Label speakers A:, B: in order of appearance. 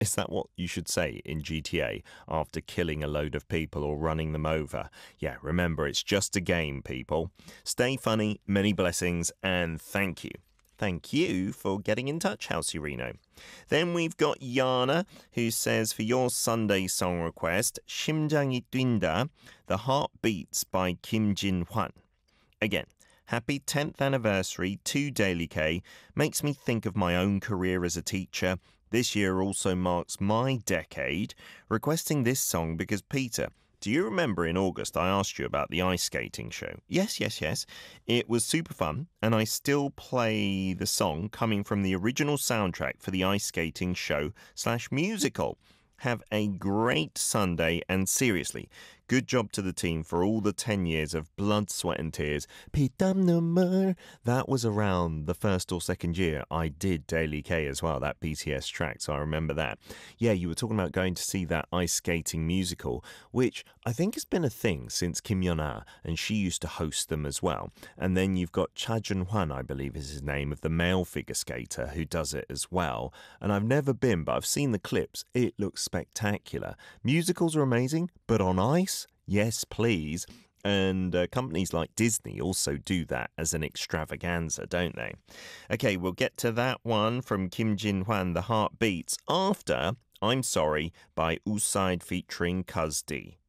A: Is that what you should say in GTA after killing a load of people or running them over? Yeah, remember, it's just a game, people. Stay funny, many blessings, and thank you. Thank you for getting in touch, Halsey Reno. Then we've got Yana, who says, for your Sunday song request, 심장이 뛴다, The Heart Beats by Kim Jin Hwan. Again, happy 10th anniversary to Daily K. Makes me think of my own career as a teacher. This year also marks my decade. Requesting this song because, Peter, do you remember in August I asked you about the ice skating show? Yes. It was super fun, and I still play the song coming from the original soundtrack for the ice skating show/musical. Have a great Sunday, and seriously, good job to the team for all the 10 years of blood, sweat and tears. 피땀 눈물. That was around the first or second year I did Daily K as well, that BTS track, so I remember that. Yeah, you were talking about going to see that ice skating musical, which I think has been a thing since Kim Yeon-ah, and she used to host them as well. And then you've got Cha Jun-hwan, I believe is his name, of the male figure skater, who does it as well. And I've never been, but I've seen the clips. It looks spectacular. Musicals are amazing, but on ice? Yes, please. And companies like Disney also do that as an extravaganza, don't they? Okay, we'll get to that one from Kim Jin Hwan, The Heart Beats, after I'm Sorry by Usaid featuring Cuz D.